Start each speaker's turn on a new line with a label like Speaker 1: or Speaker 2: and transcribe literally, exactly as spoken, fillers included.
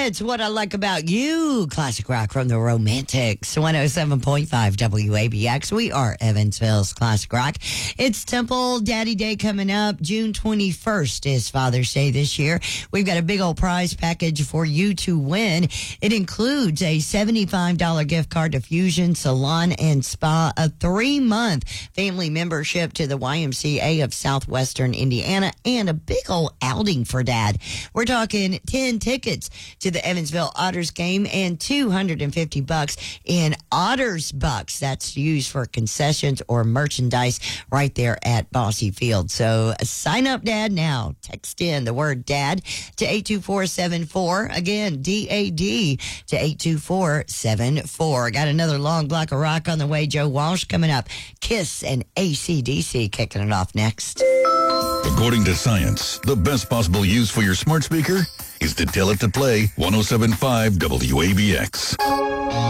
Speaker 1: It's What I Like About You, classic rock from the Romantics, one oh seven point five W A B X. We are Evansville's classic rock. It's Temple Daddy Day coming up. June twenty-first is Father's Day this year. We've got a big old prize package for you to win. It includes a seventy-five dollars gift card to Fusion Salon and Spa, a three-month family membership to the Y M C A of Southwestern Indiana, and a big old outing for Dad. We're talking ten tickets to the Evansville Otters game and two hundred fifty bucks in Otters bucks. That's used for concessions or merchandise right there at Bosse Field. So uh, sign up, Dad, now. Text in the word Dad to eight two four seven four. Again, D A D to eight two four seven four. Got another long block of rock on the way. Joe Walsh coming up. Kiss and A C D C kicking it off next.
Speaker 2: According to science, the best possible use for your smart speaker is to tell it to play one oh seven point five W A B X.